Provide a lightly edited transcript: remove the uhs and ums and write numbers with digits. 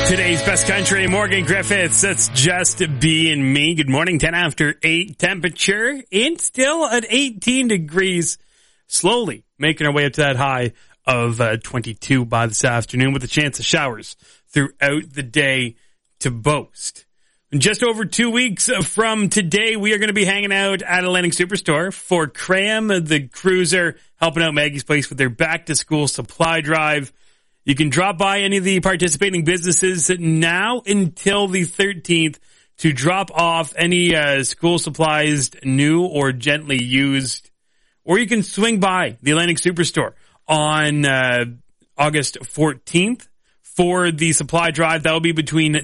Today's best country, Morgan Griffiths. That's just being me. Good morning, 10 after 8 temperature. And still at 18 degrees. Slowly making our way up to that high of 22 by this afternoon with a chance of showers throughout the day to boast. In just over 2 weeks from today, we are going to be hanging out at Atlantic Superstore for Cram the Cruiser, helping out Maggie's Place with their back-to-school supply drive. You can drop by any of the participating businesses now until the 13th to drop off any school supplies, new or gently used. Or you can swing by the Atlantic Superstore on August 14th for the supply drive. That will be between